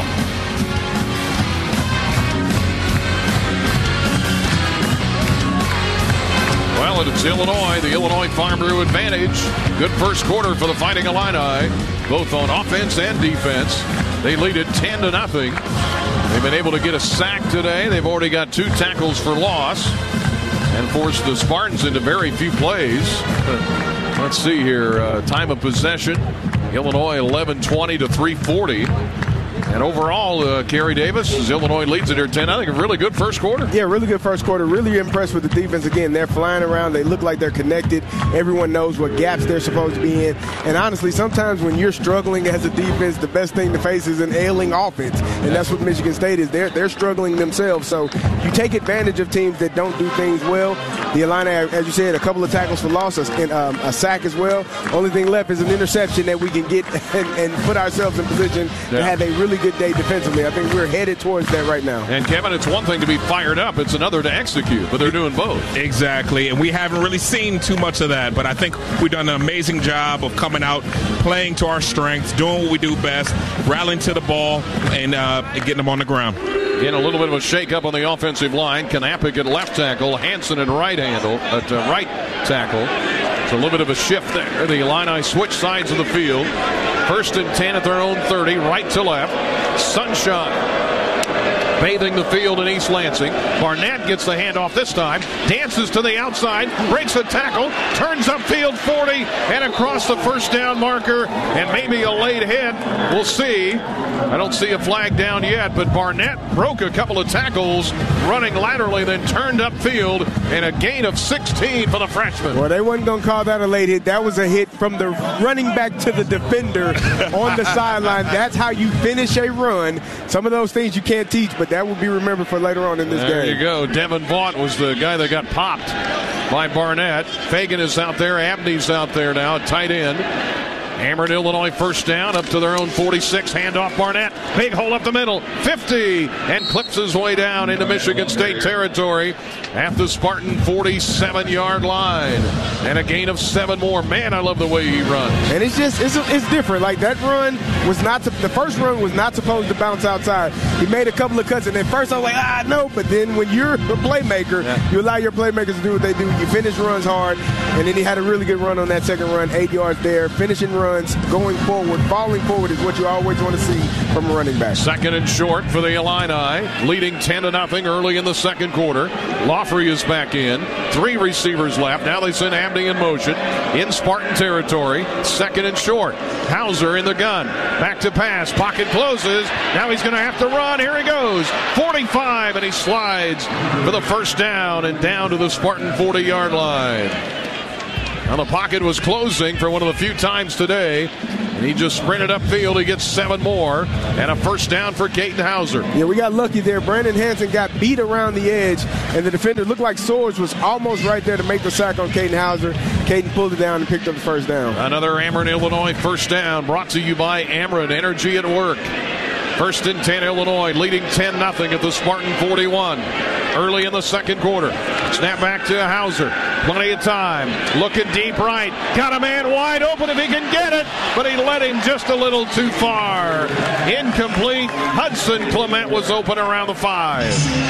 A: Well, it's Illinois, the Illinois Farm Brew advantage. Good first quarter for the Fighting Illini, both on offense and defense. They lead it ten to nothing. They've been able to get a sack today. They've already got two tackles for loss and forced the Spartans into very few plays. Let's see here. Uh, time of possession. Illinois eleven twenty to three forty. And overall, uh, Kerry Davis, as Illinois leads it here ten, I think a really good first quarter.
B: Yeah, really good first quarter. Really impressed with the defense. Again, they're flying around. They look like they're connected. Everyone knows what gaps they're supposed to be in. And honestly, sometimes when you're struggling as a defense, the best thing to face is an ailing offense. And that's what Michigan State is. They're, they're struggling themselves. So you take advantage of teams that don't do things well. The Illini, as you said, a couple of tackles for loss and um, a sack as well. Only thing left is an interception that we can get and, and put ourselves in position yeah. to have a really good day defensively. I think we're headed towards that right now.
A: And Kevin, it's one thing to be fired up, it's another to execute, but they're doing both.
C: Exactly, and we haven't really seen too much of that, but I think we've done an amazing job of coming out, playing to our strengths, doing what we do best, rallying to the ball, and uh, getting them on the ground.
A: Again, a little bit of a shake-up on the offensive line. Knappich at left tackle, Hansen at right handle, at uh, right tackle. It's a little bit of a shift there. The Illini switch sides of the field. First and ten at their own thirty, right to left. Sunshine bathing the field in East Lansing. Barnett gets the handoff this time, dances to the outside, breaks the tackle, turns upfield forty and across the first down marker, and maybe a late hit. We'll see. I don't see a flag down yet, but Barnett broke a couple of tackles running laterally, then turned upfield, and a gain of sixteen for the freshman.
B: Well, they wasn't going to call that a late hit. That was a hit from the running back to the defender on the sideline. That's how you finish a run. Some of those things you can't teach, but that will be remembered for later on in this
A: there
B: game.
A: There you go. Devin Vaught was the guy that got popped by Barnett. Fagan is out there. Abney's out there now, tight end. Ameren, Illinois, first down up to their own forty-six. Handoff Barnett. Big hole up the middle. fifty. And clips his way down into Michigan State territory at the Spartan forty-seven-yard line. And a gain of seven more. Man, I love the way he runs.
B: And it's just, it's, it's different. Like, that run was not, to, the first run was not supposed to bounce outside. He made a couple of cuts, and at first I was like, ah, no. But then when you're a playmaker, yeah. you allow your playmakers to do what they do. You finish runs hard. And then he had a really good run on that second run, eight yards there. Finishing runs, going forward, falling forward is what you always want to see from a running back.
A: Second and short for the Illini, leading ten to nothing early in the second quarter. Laughery is back in. Three receivers left. Now they send Abney in motion in Spartan territory. Second and short. Hauser in the gun. Back to pass. Pocket closes. Now he's going to have to run. Here he goes. forty-five, and he slides for the first down and down to the Spartan forty-yard line. Now the pocket was closing for one of the few times today. And he just sprinted upfield. He gets seven more. And a first down for Caden Hauser.
B: Yeah, we got lucky there. Brandon Hansen got beat around the edge. And the defender looked like Swords was almost right there to make the sack on Caden Hauser. Caden pulled it down and picked up the first down.
A: Another Ameren, Illinois first down. Brought to you by Ameren. Energy at work. First and ten, Illinois, leading ten nothing at the Spartan forty-one. Early in the second quarter. Snap back to Hauser. Plenty of time. Looking deep right. Got a man wide open if he can get it. But he let him just a little too far. Incomplete. Hudson Clement was open around the five.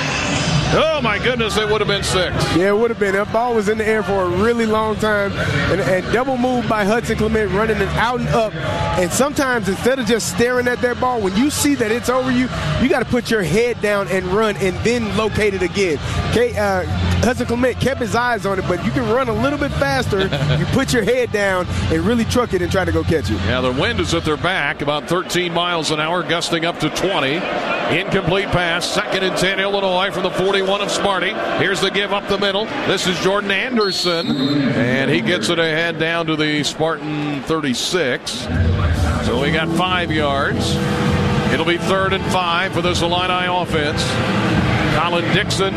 A: Oh, my goodness, it would have been six.
B: Yeah, it would have been. That ball was in the air for a really long time. And, and double move by Hudson Clement, running it out and up. And sometimes, instead of just staring at that ball, when you see that it's over you, you got to put your head down and run and then locate it again. Okay, uh, Hudson Clement kept his eyes on it, but you can run a little bit faster. You put your head down and really truck it and try to go catch it.
A: Yeah, the wind is at their back, about thirteen miles an hour, gusting up to twenty. Incomplete pass, second and ten, Illinois from the forty-one of Sparty. Here's the give up the middle. This is Jordan Anderson, and he gets it ahead down to the Spartan thirty-six. So we got five yards. It'll be third and five for this Illini offense. Colin Dixon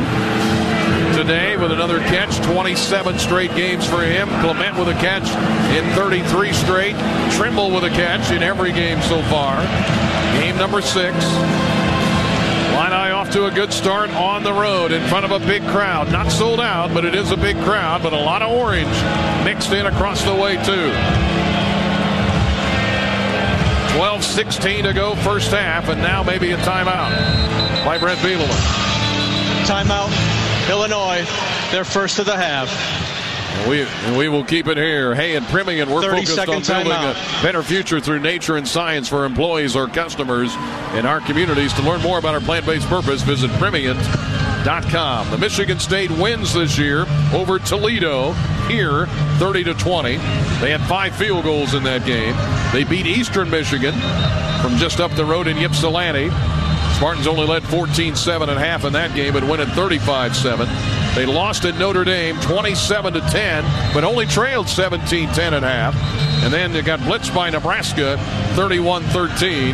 A: today with another catch, twenty-seven straight games for him. Clement with a catch in thirty-three straight. Trimble with a catch in every game so far. Game number six. Illini off to a good start on the road in front of a big crowd. Not sold out, but it is a big crowd, but a lot of orange mixed in across the way too. twelve sixteen to go first half, and now maybe a timeout by Brent Bielema.
J: Timeout, Illinois, their first of the half.
A: And we, and we will keep it here. Hey, in Priming, and we're focused on building a better future through nature and science for employees or customers in our communities. To learn more about our plant-based purpose, visit Primient dot com. The Michigan State wins this year over Toledo here, thirty to twenty. They had five field goals in that game. They beat Eastern Michigan from just up the road in Ypsilanti. Spartans only led fourteen seven at half in that game, but win at thirty-five seven. They lost at Notre Dame twenty-seven to ten, but only trailed seventeen ten at half. And then they got blitzed by Nebraska thirty-one thirteen.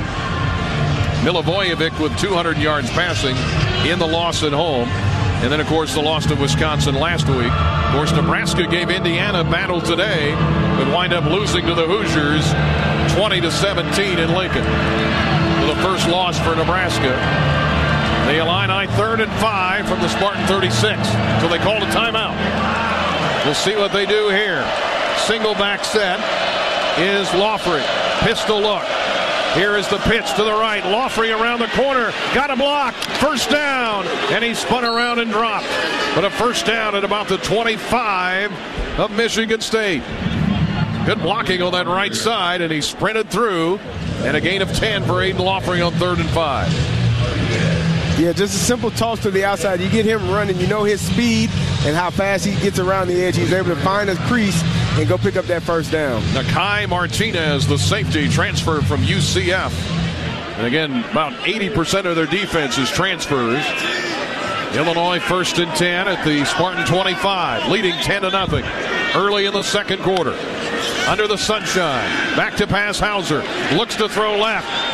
A: Milivojevic with two hundred yards passing in the loss at home. And then, of course, the loss to Wisconsin last week. Of course, Nebraska gave Indiana a battle today, but wind up losing to the Hoosiers twenty to seventeen in Lincoln. The first loss for Nebraska. The Illini third and five from the Spartan thirty-six. So they called a timeout. We'll see what they do here. Single back set is Laughery. Pistol look. Here is the pitch to the right. Laughery around the corner. Got a block. First down. And he spun around and dropped. But a first down at about the twenty-five of Michigan State. Good blocking on that right side, and he sprinted through. And a gain of ten for Aiden Laughery on third and five.
B: Yeah, just a simple toss to the outside. You get him running, you know his speed and how fast he gets around the edge. He's able to find a crease and go pick up that first down.
A: Nakai Martinez, the safety, transferred from U C F. And again, about eighty percent of their defense is transfers. Illinois first and ten at the Spartan twenty-five, leading ten to nothing early in the second quarter. Under the sunshine, back to pass Hauser, looks to throw left,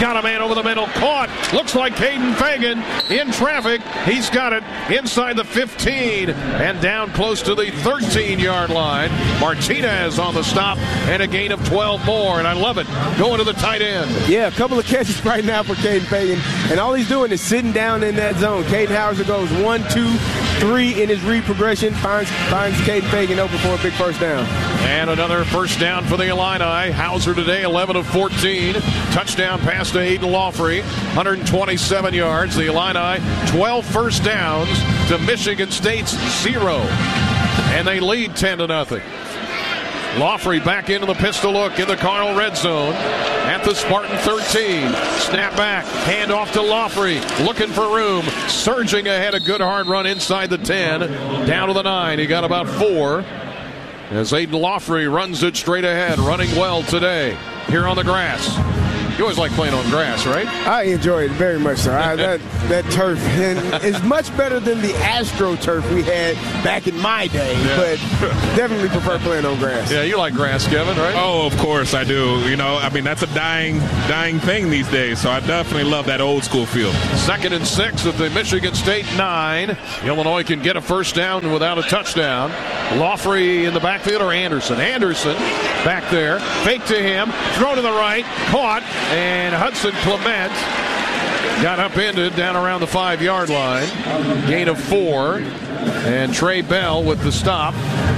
A: got a man over the middle, caught. Looks like Caden Fagan in traffic. He's got it inside the fifteen and down close to the thirteen-yard line. Martinez on the stop and a gain of twelve more, and I love it. Going to the tight end.
B: Yeah, a couple of catches right now for Caden Fagan, and all he's doing is sitting down in that zone. Caden Hauser goes one, two, three in his read progression, finds finds Caden Fagan open for a big first down.
A: And another first down for the Illini. Hauser today, eleven of fourteen. Touchdown pass to Aiden Lawfrey, one hundred twenty-seven yards. The Illini, twelve first downs to Michigan State's zero. And they lead ten to nothing. Lawfrey back into the pistol look in the Carnell red zone at the Spartan thirteen. Snap back, hand off to Lawfrey, looking for room, surging ahead, a good hard run inside the ten, down to the nine. He got about four as Aiden Lawfrey runs it straight ahead, running well today here on the grass. You always like playing on grass, right?
B: I enjoy it very much, sir. I, that that turf and is much better than the Astro turf we had back in my day, yeah. But definitely prefer playing on grass.
A: Yeah, you like grass, Kevin, right?
C: Oh, of course I do. You know, I mean, that's a dying, dying thing these days, so I definitely love that old school feel.
A: Second and six at the Michigan State nine. Illinois can get a first down without a touchdown. Lawfrey in the backfield or Anderson? Anderson back there. Fake to him. Throw to the right. Caught. And Hudson Clement got upended down around the five-yard line. Gain of four. And Trey Bell with the stop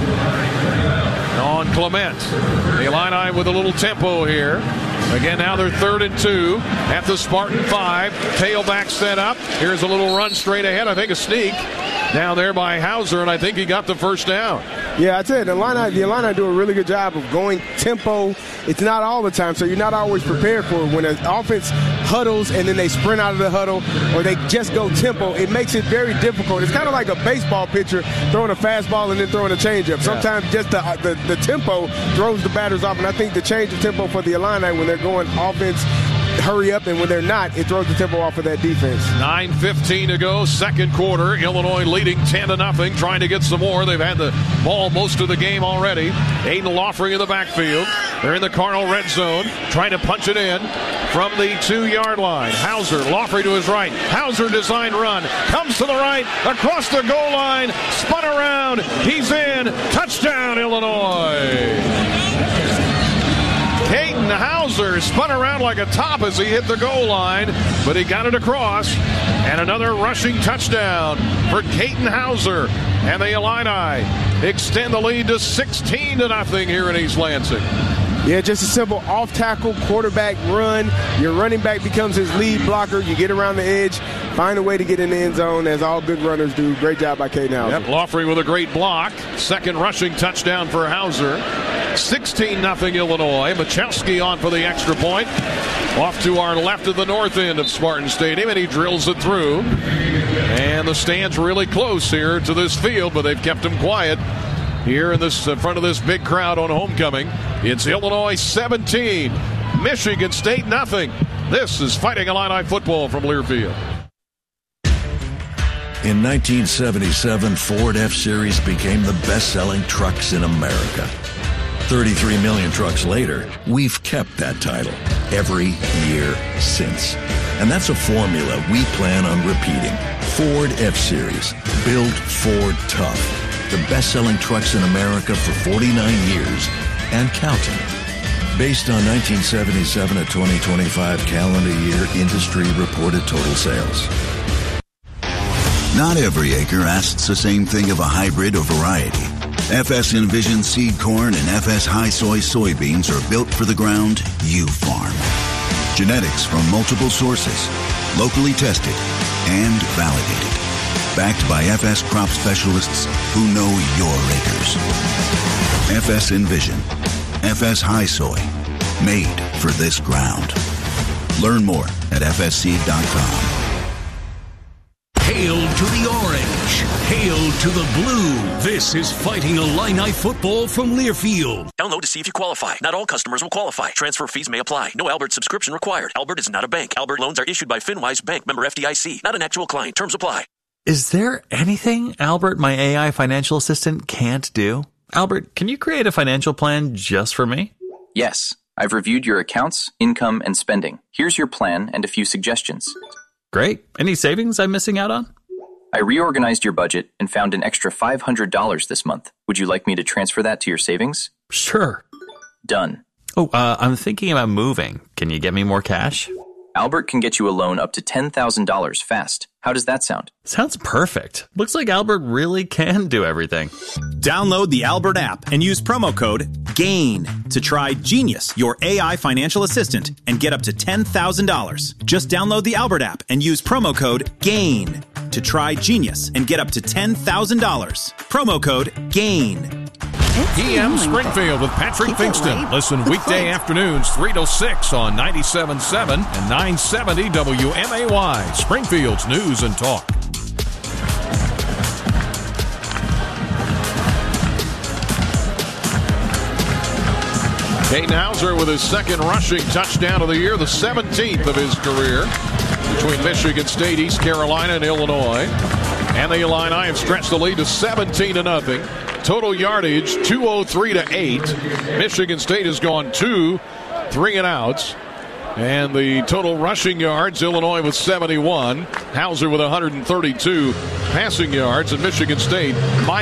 A: on Clement. The Illini with a little tempo here. Again, now they're third and two at the Spartan five. Tailback set up. Here's a little run straight ahead. I think a sneak down there by Hauser, and I think he got the first down.
B: Yeah, I tell you, the Illini, the Illini do a really good job of going tempo. It's not all the time, so you're not always prepared for it. When an offense huddles and then they sprint out of the huddle or they just go tempo, it makes it very difficult. It's kind of like a baseball pitcher throwing a fastball and then throwing a changeup. Sometimes yeah. just the, the, the tempo throws the batters off, and I think the change of tempo for the Illini when they're going offense, hurry up, and when they're not, it throws the tempo off of that defense.
A: nine fifteen to go, second quarter. Illinois leading ten to nothing, trying to get some more. They've had the ball most of the game already. Aiden Lawfrey in the backfield. They're in the Carnell red zone, trying to punch it in from the two-yard line. Hauser, Lawfrey to his right. Hauser design run, comes to the right, across the goal line, spun around, he's in, touchdown Illinois. Caden Hauser spun around like a top as he hit the goal line, but he got it across. And another rushing touchdown for Caden Hauser. And the Illini extend the lead to sixteen to nothing here in East Lansing.
B: Yeah, just a simple off-tackle quarterback run. Your running back becomes his lead blocker. You get around the edge, find a way to get in the end zone, as all good runners do. Great job by Caden Hauser.
A: Yep, Lawfrey with a great block. Second rushing touchdown for Hauser. sixteen nothing Illinois. Machowski on for the extra point. Off to our left of the north end of Spartan Stadium, and he drills it through. And the stands really close here to this field, but they've kept him quiet here in this in front of this big crowd on homecoming. It's Illinois seventeen, Michigan State nothing. This is Fighting Illini football from Learfield.
O: In nineteen seventy-seven, Ford F-Series became the best-selling trucks in America. thirty-three million trucks later, we've kept that title every year since. And that's a formula we plan on repeating. Ford F-Series, built Ford tough. The best-selling trucks in America for forty-nine years and counting. Based on nineteen seventy-seven to twenty twenty-five calendar year industry reported total sales.
F: Not every acre asks the same thing of a hybrid or variety. F S Envision seed corn and F S High Soy soybeans are built for the ground you farm. Genetics from multiple sources, locally tested and validated. Backed by F S crop specialists who know your acres. F S Envision, F S High Soy, made for this ground. Learn more at f s seed dot com.
G: Hail to the orange. Hail to the blue. This is Fighting Illini football from Learfield.
H: Download to see if you qualify. Not all customers will qualify. Transfer fees may apply. No Albert subscription required. Albert is not a bank. Albert loans are issued by FinWise Bank, member F D I C. Not an actual client. Terms apply.
K: Is there anything Albert, my A I financial assistant, can't do? Albert, can you create a financial plan just for me?
M: Yes. I've reviewed your accounts, income, and spending. Here's your plan and a few suggestions.
K: Great. Any savings I'm missing out on?
M: I reorganized your budget and found an extra five hundred dollars this month. Would you like me to transfer that to your savings?
K: Sure.
M: Done.
K: Oh, uh, I'm thinking about moving. Can you get me more cash?
M: Albert can get you a loan up to ten thousand dollars fast. How does that sound?
K: Sounds perfect. Looks like Albert really can do everything.
N: Download the Albert app and use promo code GAIN to try Genius, your A I financial assistant, and get up to ten thousand dollars. Just download the Albert app and use promo code GAIN to try Genius and get up to ten thousand dollars. Promo code GAIN.
A: P M Springfield with Patrick Fingston. Listen weekday afternoons three to six on ninety-seven point seven and nine seventy W M A Y, Springfield's News and Talk. Caden Hauser with his second rushing touchdown of the year, the seventeenth of his career, between Michigan State, East Carolina, and Illinois. And the Illini have stretched the lead to seventeen to nothing. Total yardage two oh three to eight. Michigan State has gone two, three and outs. And the total rushing yards, Illinois with seventy-one. Hauser with one hundred thirty-two passing yards, and Michigan State minus